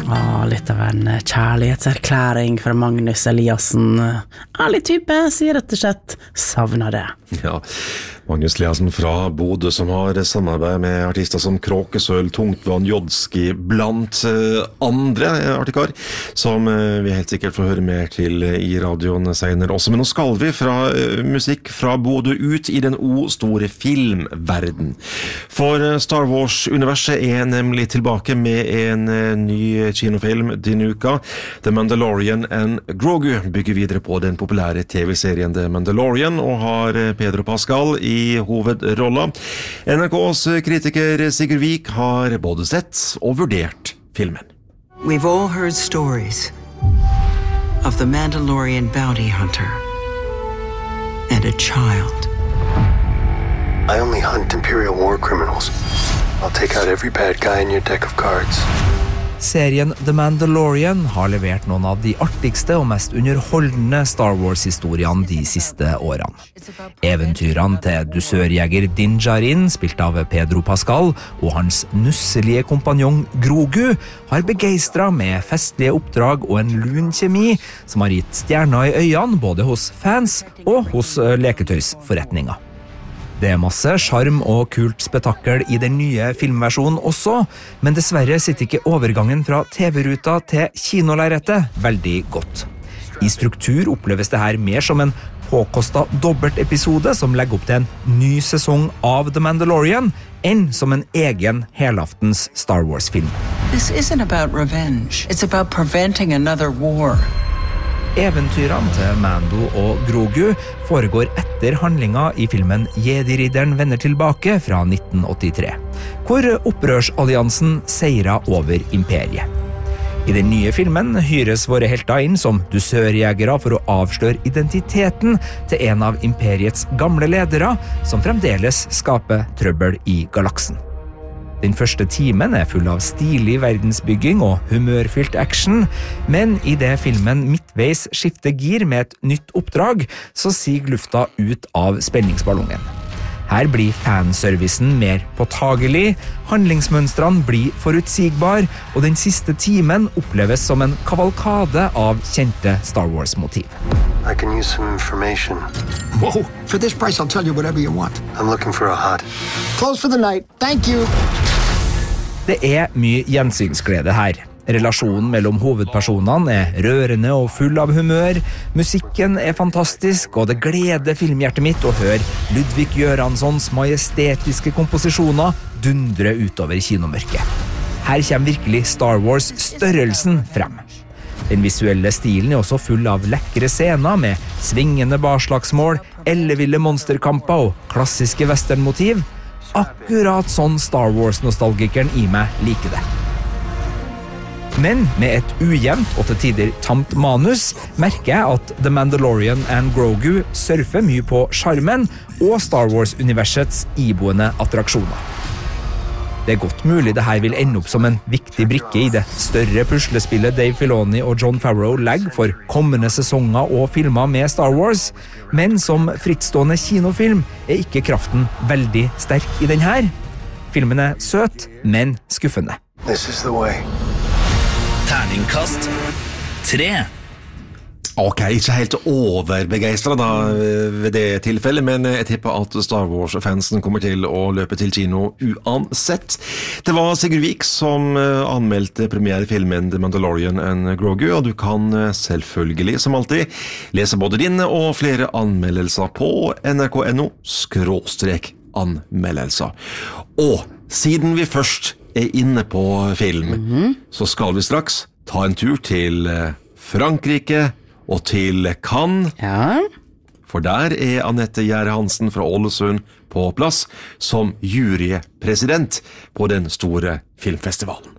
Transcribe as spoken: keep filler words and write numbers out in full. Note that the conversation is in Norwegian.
Ah, litt av en kjærlighetserklæring fra Magnus Eliassen. Ærlig type, sier rett og slett savner det. Ja, Magnus Eliassen fra Bodø som har samarbeid med artister som Kråkesøl, Tungtvann, Jodski, blant andre artikar, som vi helt sikkert får høre mer til i radioen senere også. Men nå skal vi fra musikk fra Bodø ut i den o-store filmverden. For Star Wars-universet er nemlig tilbake med en ny kinofilm denne uka. The Mandalorian and Grogu bygger videre på den populære T V-serien The Mandalorian og har Pedro Pascal i i hovedrolla. N R K's kritiker Sigurd Vik har både sett og vurdert filmen. We've all heard stories of the Mandalorian bounty hunter and a child. I only hunt Imperial war criminals. I'll take out every bad guy in your deck of cards. Serien The Mandalorian har levert noen av de artigste og mest underholdende Star Wars-historiene de siste årene. Eventyrene til dusørjeger Din Djarin, spilt av Pedro Pascal, og hans nusselige kompanjong Grogu har begeistret med festlige oppdrag og en lun kjemi som har gitt stjerner i øynene både hos fans og hos leketøysforretninger. Det er masse charm og kult spetakkel i den nye filmversjonen også, men dessverre sitter ikke overgangen fra T V-ruta til kinolerretet veldig godt. I struktur oppleves det her mer som en påkostet dobbeltepisode som legger opp til en ny sesong av The Mandalorian, enn som en egen helaftens Star Wars-film. This isn't about revenge. It's about preventing another war. Eventyrene til Mando og Grogu foregår etter handlinga i filmen Jedi-ridderen vender tilbake fra nitten åttitre, hvor opprørsalliansen seirer over imperiet. I den nye filmen hyres våre helter inn som dusørjegere for å avsløre identiteten til en av imperiets gamle ledere, som fremdeles skaper trøbbel i galaksen. Den første timen er full av stilig verdensbygging og humørfylt action, men i det filmen midtveis skifter gir med et nytt oppdrag, så siger lufta ut av spenningsballongen. Her blir fanservicen mer påtagelig, handlingsmønstrene blir forutsigbar, og den siste timen oppleves som en kavalkade av kjente Star Wars-motiv. I can use some information. Whoa, for this price I'll tell you whatever you want. I'm looking for a hut. Close for the night, thank you. Det er mye gjensynsglede her. Relasjonen mellom hovedpersonene er rørende og full av humør, musikken er fantastisk, og det gleder filmhjertet mitt å høre Ludvig Göranssons majestetiske komposisjoner dundre utover kinomørket. Her kommer virkelig Star Wars-størrelsen frem. Den visuelle stilen er også full av lekre scener med svingende barslagsmål, elleville monsterkamper og klassiske westernmotiv. Akkurat sånn Star Wars-nostalgikeren i meg liker det. Men med et ujevnt og til tider tamt manus merker jeg at The Mandalorian and Grogu surfer mye på charmen og Star Wars-universets iboende attraksjoner. Det er godt mulig det her vil ende opp som en viktig brikke i det større puslespillet Dave Filoni og Jon Favreau legger for kommende sesonger og filmer med Star Wars, men som frittstående kinofilm er ikke kraften veldig sterk i den her. Filmen er søt, men skuffende. This is the way. Terningkast tre. Ok, ikke helt overbegeistret da ved det tilfellet, men jeg tipper at Star Wars-fansen kommer til å løpe til kino uansett. Det var Sigurd Vik som anmeldte premierefilmen The Mandalorian and Grogu, og du kan selvfølgelig, som alltid, lese både dine og flere anmeldelser på nrk.no skråstrek anmeldelser. Og siden vi først er inne på film, mm-hmm. så skal vi straks ta en tur til Frankrike og til Cannes. Ja. For der er Annette Gjerde Hansen fra Ålesund på plass som jurypresident på den store filmfestivalen.